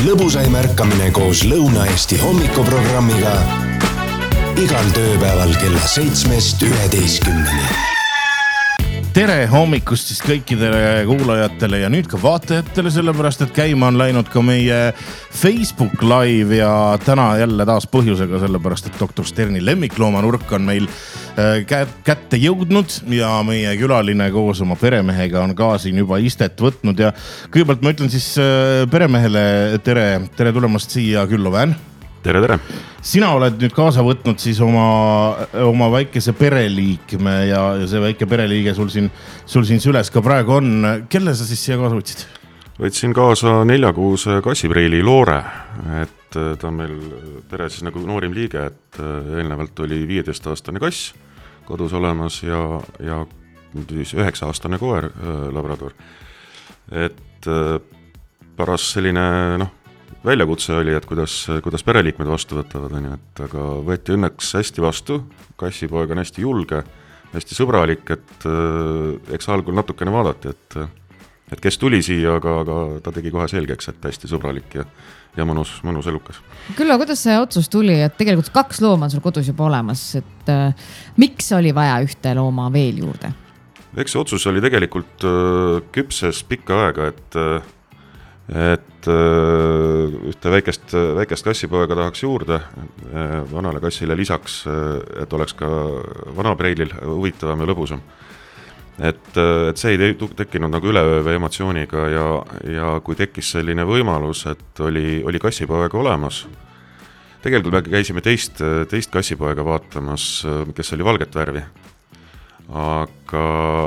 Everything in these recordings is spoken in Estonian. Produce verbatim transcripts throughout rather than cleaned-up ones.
lõbusaim ärkamine koos Lõuna-Eesti hommikuprogrammiga igal tööpäeval kella seitsmest üheteistkümneni. Tere hommikust siis kõikidele kuulajatele ja nüüd ka vaatajatele, sellepärast et käima on läinud ka meie Facebook live ja täna jälle taas põhjusega, sellepärast et doktor Sterni lemmikloomanurk on meil kätte jõudnud ja meie külaline koos oma peremehega on ka siin juba istet võtnud ja kõigepealt ma ütlen siis peremehele tere, tere tulemast siia Küllovään. Tere, tere. Sina oled nüüd kaasa võtnud siis oma, oma väikese pereliikme ja, ja see väike pereliige sul siin, sul siin süles ka praegu on. Kelle sa siis siia kaasa võtsid? Võtsin kaasa neljakuuse kassipreili Loore, et ta on meil pere siis nagu noorim liige, et eelnevalt oli viieteist-aastane kass kodus olemas ja, ja siis üheksa-aastane koer labrador. Et pärast selline, noh, väljakutse oli, et kuidas, kuidas pereliikmed vastu võtavad, et aga võeti õnneks hästi vastu, kassipoeg on hästi julge, hästi sõbralik, et eks algul natukene vaadati, et, et kes tuli siia, aga, aga ta tegi kohe selgeks, et hästi sõbralik ja, ja mõnus, mõnus elukas. Küll, kuidas see otsus tuli, et tegelikult kaks looma on sul kodus juba olemas, et äh, miks oli vaja ühte looma veel juurde? Eks see otsus oli tegelikult äh, küpses pikka aega, et äh, et ühte väikest, väikest kassipoega tahaks juurde vanale kassile lisaks, et oleks ka vanapreilil huvitavam ja lõbusam. Et, et see ei tekkinud nagu üleöö või emotsiooniga ja, ja kui tekkis selline võimalus, et oli, oli kassipoega olemas. Tegelikult me käisime teist, teist kassipoega vaatamas, kes oli valget värvi. Aga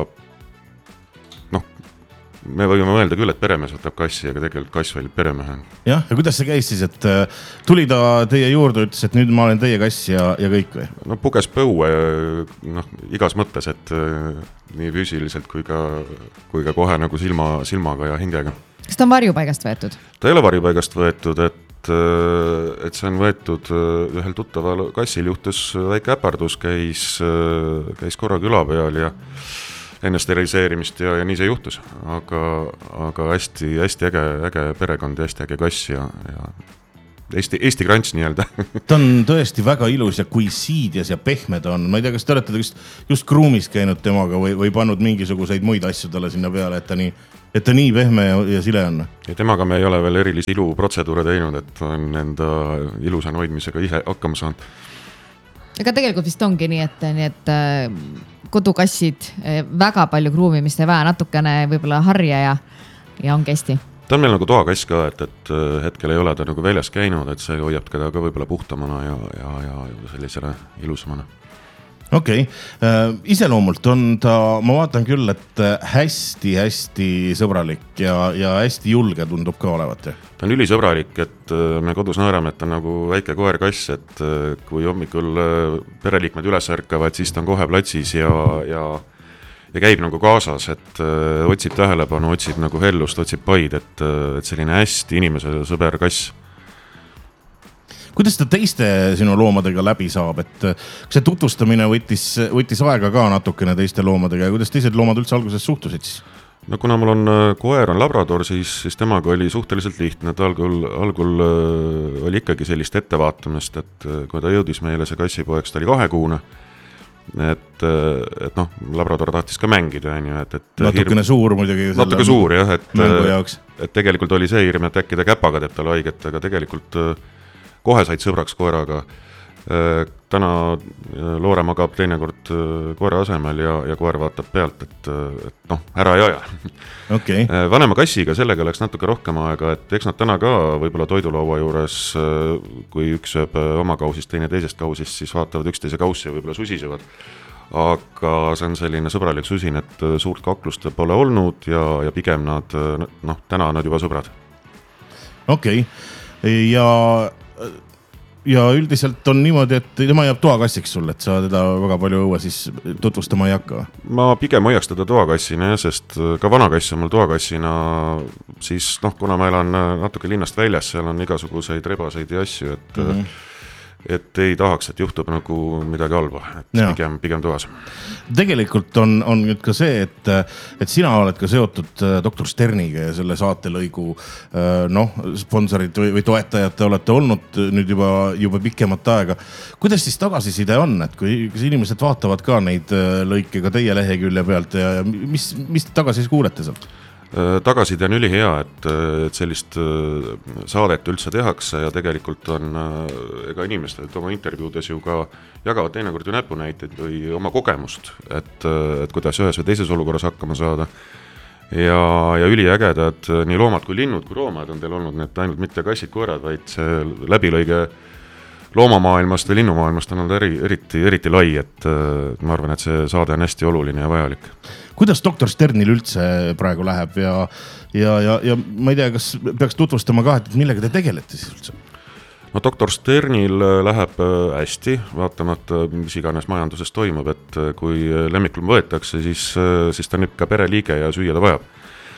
me võime mõelda küll, et peremees võtab kassi, aga tegelikult kass valib peremehe. Jah, ja kuidas see käis siis, et tuli ta teie juurde, ütles, et nüüd ma olen teie kass ja, ja kõik või? No puges põue, noh, igas mõttes, et nii füüsiliselt kui ka, kui ka kohe nagu silma, silmaga ja hingega. Kas ta on varjupaigast võetud? Ta ei ole varjupaigast võetud, et, et see on võetud ühel tuttaval kassil juhtus väike äpardus, käis, käis korra küla peal ja enne steriliseerimist ja, ja nii see juhtus, aga, aga hästi, hästi äge, äge perekond ja hästi äge kass ja, ja Eesti, Eesti krants nii-öelda. Ta on tõesti väga ilus ja kui siidias ja pehmed on. Ma ei tea, kas te olete just, just kruumis käinud temaga või, või pannud mingisuguseid muid asju talle sinna peale, et ta nii, et ta nii pehme ja, ja sile on. Ja temaga me ei ole veel erilisi iluprotseduure teinud, et on enda ilusan hoidmisega ise hakkama saanud. Aga tegelikult vist ongi nii, et, nii et kodukassid väga palju kruumimist ei vaja, natukene võibolla harja ja, ja on kesti. Ta on meil nagu toakass ka, et, et hetkel ei ole ta nagu väljas käinud, et see hoiab teda ka võibolla puhtamana ja, ja, ja sellisele ilusamana. Okei, okay. Iseloomult on ta, ma vaatan küll, et hästi-hästi sõbralik ja, ja hästi julge tundub ka olevat. Ta on ülisõbralik, et me kodus naerame, et ta on nagu väike koer-kass, et kui hommikul pereliikmed üles ärkavad, siis ta on kohe platsis ja, ja, ja käib nagu kaasas, et otsib tähelepanu, otsib nagu hellust, otsib paid, et, et selline hästi inimese sõber kass. Kuidas ta teiste sinu loomadega läbi saab, et see tutvustamine võttis, võttis aega ka natukene teiste loomadega ja kuidas teised loomad üldse alguses suhtusid siis? No kuna mul on koer on labrador, siis, siis temaga oli suhteliselt lihtne, et algul, algul oli ikkagi sellist ettevaatamist, et kui ta jõudis meile see kassipoeks, ta oli kahekuune, et, et noh, labrador tahtis ka mängida, et, et natukene hirm... suur muidugi. Natuke suur, jah, et, et tegelikult oli see hirm, et äkki ta käpaga teeb talle haiget, aga tegelikult kohe said sõbraks koeraga. Täna Loore magab teinekord koera asemel ja, ja koer vaatab pealt, et, et noh, ära ei aja. Okay. Vanema kassiga sellega läks natuke rohkem aega, et eks nad täna ka võibolla toidulaua juures, kui üks sööb oma kausist, teine teisest kausist, siis vaatavad üksteise kaussi ja võibolla susisevad. Aga see on selline sõbralik susin, et suurt kaklust pole olnud ja, ja pigem nad, noh, täna nad juba sõbrad. Okei, okay. ja ja üldiselt on niimoodi, et tema jääb toakassiks sul, et sa teda väga palju õue siis tutvustama ei hakka? Ma pigem hoiaks teda toakassina, sest ka vanakass on mul toakassina, siis noh, kuna ma elan natuke linnast väljas, seal on igasuguseid rebaseid ja asju, et, mm-hmm. et ei tahaks, et juhtub nagu midagi halba, et ja. pigem, pigem toas. Tegelikult on, on nüüd ka see, et, et sina oled ka seotud doktor Sterniga ja selle saatelõigu noh, sponsorid või, või toetajad te olete olnud nüüd juba, juba pikemat aega. Kuidas siis tagasiside on, et kui inimesed vaatavad ka neid lõike ka teie lehekülje pealt ja mis, mis tagasi kuulete sealt? Tagaside on üli hea, et, et sellist saadet üldse tehakse ja tegelikult on ega inimesed oma intervjuudes ju ka jagavad teinekord ju näpunäiteid või oma kogemust, et, et kuidas ühes või teises olukorras hakkama saada. Ja, ja üliägedad nii loomad kui linnud kui roomad on teil olnud need ainult mitte kassid koerad, vaid see läbilõige loomamaailmast või linnumaailmast on olnud eri, eriti, eriti lai, et ma arvan, et see saade on hästi oluline ja vajalik. Kuidas doktor Sternil üldse praegu läheb ja, ja, ja, ja ma ei tea, kas peaks tutvustama ka, et millega te tegelete siis üldse? No doktor Sternil läheb hästi, vaatamata mis iganes majanduses toimub, et kui lemmikloom võetakse, siis, siis ta on ikka pereliige ja süüa ta vajab.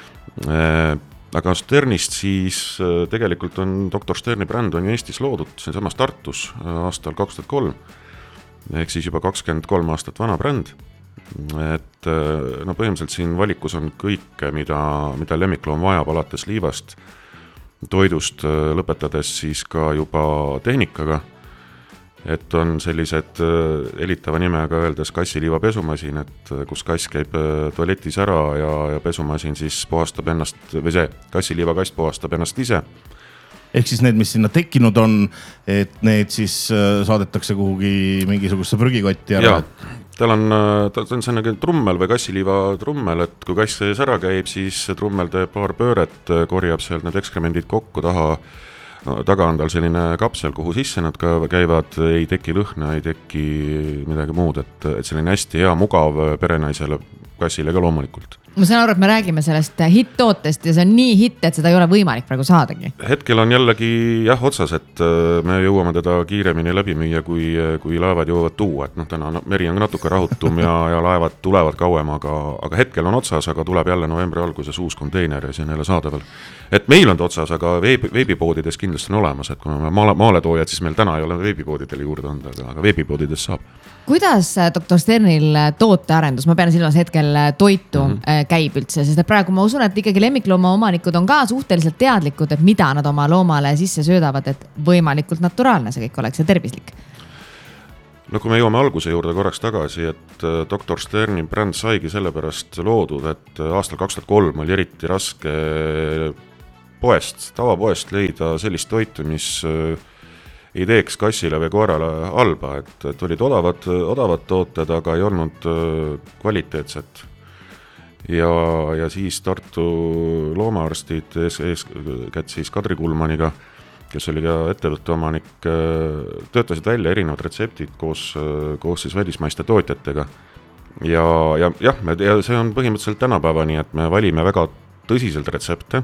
Aga Sternist siis tegelikult on doktor Sterni bränd on ju Eestis loodud, see on samas Tartus aastal kaks tuhat kolm, ehk siis juba kakskümmend kolm aastat vana bränd. Et no põhimõtteliselt siin valikus on kõike, mida, mida lemmikloom vajab alates liivast, toidust lõpetades siis ka juba tehnikaga, et on sellised elitava nimega öeldes kassiliiva pesumasin, et kus kass käib tualetis ära ja, ja pesumasin siis puhastab ennast, või see kassiliiva kast puhastab ennast ise. Ehk siis need, mis sinna tekkinud on, et need siis saadetakse kuhugi mingisugusesse prügikotti ära? Ja, tal on, tal on see nagu trummel või kassiliiva trummel, et kui kass sees ära käib, siis trummel teeb paar pööret, korjab sealt need ekskremendid kokku taha. No, taga on tal selline kapsel, kuhu sisse nad ka käivad, ei teki lõhna, ei teki midagi muud, et, et selline hästi hea, mugav perenaisele, kassile ka loomulikult. Ma saan aru, et me räägime sellest hitt-tootest ja see on nii hitt, et seda ei ole võimalik praegu saadagi. Hetkel on jällegi jah otsas, et me jõuame teda kiiremini läbi müüa, kui, kui laevad jõuavad tuua, et noh, täna meri on natuke rahutum ja, ja laevad tulevad kauem, aga, aga hetkel on otsas, aga tuleb jälle novembri alguses uus konteiner ja see on jälle saadaval. Et meil on otsas, aga veebi, veebipoodides kindlasti on olemas, et kui me maale, maaletoojad, siis meil täna ei ole veebipoodidele juurde anda, aga veebipoodides saab. Kuidas doktor Sternil tootearendus, ma pean silmas hetkel toitu mm -hmm. käib üldse, sest praegu ma usun, et ikkagi lemmiklooma omanikud on ka suhteliselt teadlikud, et mida nad oma loomale sisse söödavad, et võimalikult naturaalne see kõik oleks ja tervislik. No kui me jõuame alguse juurde korraks tagasi, et doktor Sterni bränd saigi sellepärast loodud, et aastal kaks tuhat kolm oli eriti raske poest, tavapoest leida sellist toitu, mis ei teeks kassile või koerale halba, et, et olid odavad, odavad tooted, aga ei olnud kvaliteetset. Ja, ja siis Tartu loomaarstid ees, eeskätt siis Kadri Kulmaniga, kes oli ka ettevõtte omanik, töötasid välja erinevad retseptid koos, koos siis välismaiste tootjatega. Ja, ja, jah, ja see on põhimõtteliselt tänapäeva nii, et me valime väga tõsiselt retsepte.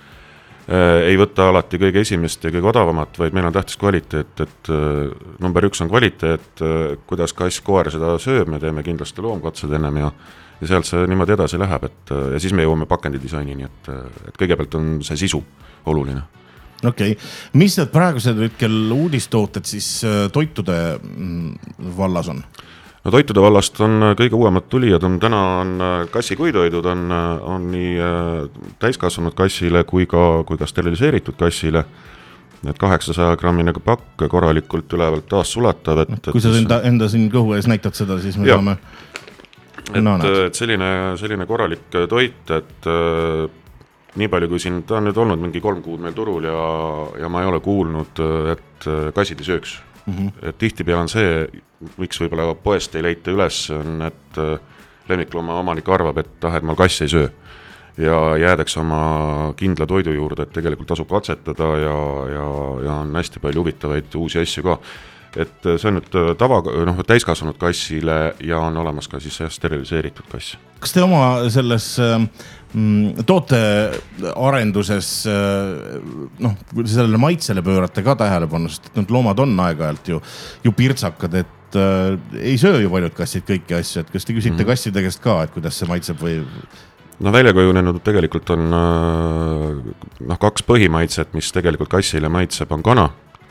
Ei võta alati kõige esimest ja kõige odavamat, vaid meil on tähtis kvaliteet, et number üks on kvaliteet, kuidas kass koer seda sööb, me teeme kindlasti loomkatsed ennem ja, ja sealt see niimoodi edasi läheb, et ja siis me jõuame pakendidisainini, et, et kõigepealt on see sisu oluline. Okei, okay. Mis need praegused hetkel uudistooted siis toitude vallas on? No toitude vallast on kõige uuemad tulijad, on täna on kassikuitoidud, on, on nii täiskasvanud kassile kui ka, kui ka steriliseeritud kassile. Need kaheksasaja grammine pakk korralikult ülevalt taas sulatav. Et, kui et sa enda, enda siin kõhu ees näitad seda, siis me saame... Et, et selline, selline korralik toit, et nii palju kui siin, ta on nüüd olnud mingi kolm kuud meil turul ja, ja ma ei ole kuulnud, et kassid ei sööks. Mm-hmm. Et tihti peal on see, miks võib-olla poest ei leita üles, on, et lemmiklooma omanik arvab, et ah, et mal kass ei söö. Ja jäädaks oma kindla toidu juurde, et tegelikult tasub katsetada ja, ja, ja on hästi palju huvitavaid uusi asju ka. Et see on nüüd tava, noh, täiskasvanud kassile ja on olemas ka siis steriliseeritud kass. Kas te oma selles mm, tootearenduses noh, sellele maitsele pöörate ka tähelepanu, sest need loomad on aeg-ajalt ju, ju pirtsakad, et äh, ei söö ju paljud kassid kõiki asju, et kas te küsite mm-hmm. kasside käest ka, et kuidas see maitseb või... No väljakujunenud tegelikult on noh, kaks põhimaitset, mis tegelikult kassile maitseb, on kana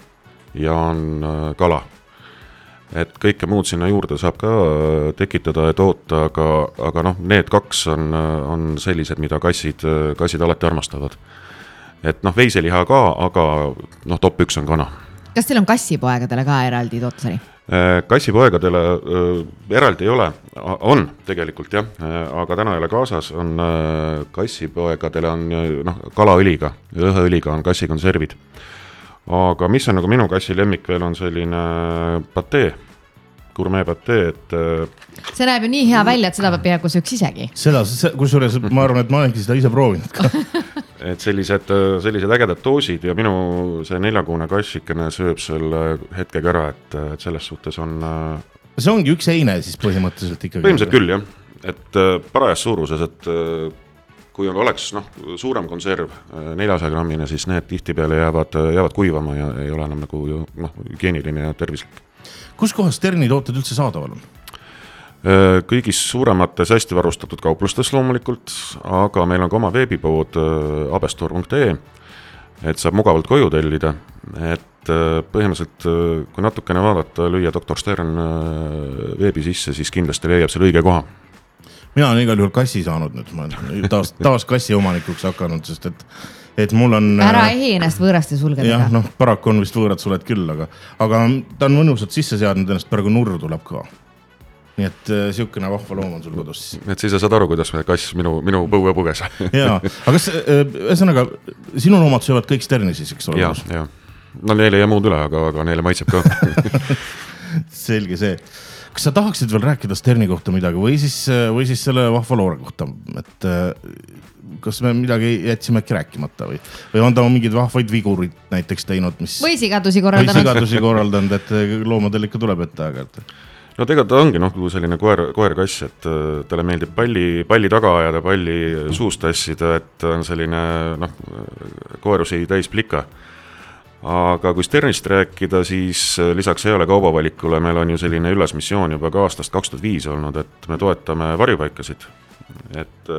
ja on kala. Et kõike muud sinna juurde saab ka tekitada ja toota, aga, aga noh, need kaks on, on sellised, mida kassid, kassid alati armastavad. Et noh, veiseliha ka, aga noh, top üks on kana. Kas teil on kassipoegadele ka eraldi tootesari? Kassipoegadele eraldi ei ole, on tegelikult jah, aga täna ei ole kaasas, on kassipoegadele on noh, kalaõliga, õheõliga on kassikonservid. Aga mis on nagu minu kassi lemmik veel on selline patee, gourmet patee, et... See näeb ju nii hea välja, et seda peaaegu sööks isegi. Seda, kusjuures ma arvan, et ma olengi seda ise proovinud ka. Et sellised, sellised ägedad doosid ja minu see neljakuune kassikene sööb selle hetkega ära, et, et selles suhtes on... See ongi üks eine siis põhimõtteliselt ikkagi? Põhimõtteliselt küll, jah. Et parajas suuruses, et kui oleks noh, suurem konserv neljasaja grammine, siis need tihtipeale jäävad, jäävad kuivama ja ei ole enam nagu noh, hügieniline ja tervislik. Kus kohas Sterni tooted üldse saadaval on? Kõigis suuremates hästi varustatud kauplustes loomulikult, aga meil on ka oma veebipood abestor punkt ee, et saab mugavalt koju tellida, et põhimõtteliselt kui natukene vaadata, lüüa doktor Stern veebi sisse, siis kindlasti leiab selle õige koha. Mina olen igal juhul kassi saanud nüüd, ma olen taas, taas kassi omanikuks hakanud, sest et, et mul on... Ära ehi ennast võõraste sulgedega. Jah, noh, paraku on vist võõrad suled küll, aga, aga ta on mõnusalt sisse seadnud ennast, praegu nurru tuleb ka. Nii et siukene vahva loom on sul kodus. Et siis sa saad aru, kuidas kass minu, minu põue puges. Jaa, aga kas, ühesõnaga, sinu loomad söövad kõik Sterni siis, eks ole? Jaa, jaa. No neile ei jää muud üle, aga, aga neile maitseb ka. Selge see. Kas sa tahaksid veel rääkida Sterni kohta midagi või siis, või siis selle vahva loore kohta, et kas me midagi jätsime äkki rääkimata või, või on ta mingid vahvaid vigurid näiteks teinud, mis... Või sigadusi korraldanud. Või sigadusi korraldanud, et loomadel ikka tuleb ette aega. No tegelikult ongi noh, selline koer, koer-kass, et talle meeldib palli, palli taga ajada, palli suust tassida, et on selline noh, koerusi täis plika. Aga kui Sternist rääkida, siis lisaks ei ole kaubavalikule, meil on ju selline üllasmissioon juba ka aastast kaks tuhat viis olnud, et me toetame varjupaikasid. Et,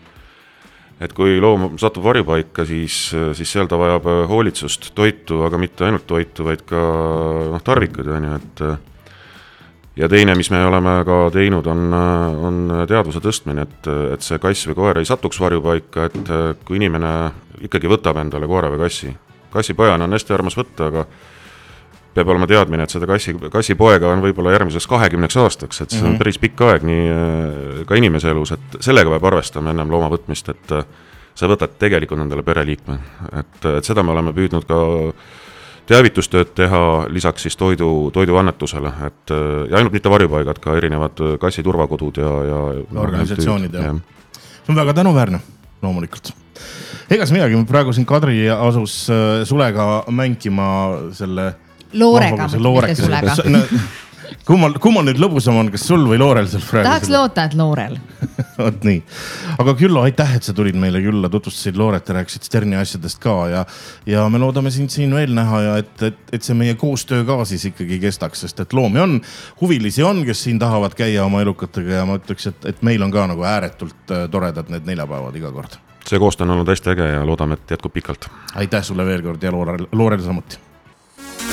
et kui loom satub varjupaika, siis, siis seal ta vajab hoolitsust, toitu, aga mitte ainult toitu, vaid ka noh, tarvikud. Et, ja teine, mis me oleme ka teinud, on, on teadvuse tõstmine, et, et see kass või koer ei satuks varjupaika, et kui inimene ikkagi võtab endale koera või kassi, kassipojana on hästi armas võtta, aga peab olema teadmine, et seda kassi, kassipoega on võib-olla järgmiseks kahekümneks aastaks, et see on päris pikk aeg nii ka inimese elus, et sellega peab arvestama ennem looma võtmist, et sa võtad tegelikult endale pereliikme. Et, et seda me oleme püüdnud ka teavitustööd teha lisaks siis toidu, toidu annetusele, et ja ainult mitte varjupaigad, ka erinevad kassiturvakodud ja, ja organisatsioonid. Ja. See on väga tänuväärne, loomulikult. Egas midagi, praegu siin Kadri asus sulega mängima selle... Loorega, mitte sulega. Kummal, kummal nüüd lõbusam on, kas sul või Loorel seal praegu? Tahaks loota, et Loorel. Oot nii. Aga Küllo, aitäh, et sa tulid meile külla, tutvustasid Looret ja rääkisid Sterni asjadest ka ja, ja me loodame sind siin veel näha ja et, et, et see meie koostöö ka siis ikkagi kestaks, sest et loomi on, huvilisi on, kes siin tahavad käia oma elukatega ja ma ütleks, et, et meil on ka nagu ääretult toredad need neljapäevad iga kord. See koostöö on olnud hästi äge ja loodame, et jätkub pikalt. Aitäh sulle veel kord ja Loorel, Loorel samuti.